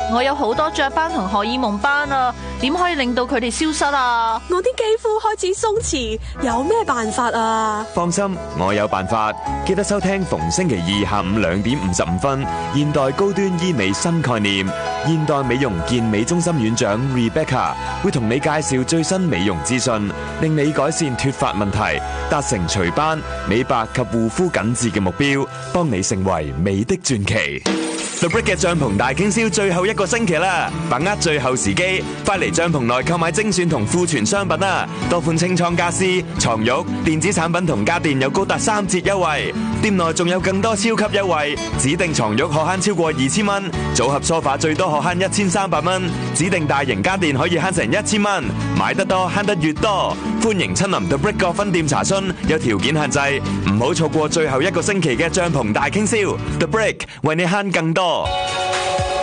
我有好多雀斑同荷爾蒙斑啊，點可以令到佢哋消失啊？ 我啲肌膚開始鬆弛，有咩辦法啊？ 放心，我有辦法。記得收聽逢星期二下午2點55分，現代高端醫美新概念，現代美容健美中心院長 Rebecca 會同你介紹最新美容資訊，令你改善脫髮問題，達成除斑、美白及護膚緊緻嘅目標，幫你成為美的傳奇。The Brick 嘅帳篷大傾銷最後1個星期啦，把握最後時機，快嚟帳篷內購買精選同庫存商品啦！多款清倉家私、床褥、電子產品同家電有高達3折優惠，店內仲有更多超級優惠，指定床褥可慳超過2000蚊，組合梳化最多可慳1300蚊，指定大型家電可以慳成1000蚊，買得多慳得越多，歡迎親臨 The Brick 各分店查詢，有條件限制，唔好錯過最後1個星期嘅帳篷大傾銷。The Brick 為你慳更多。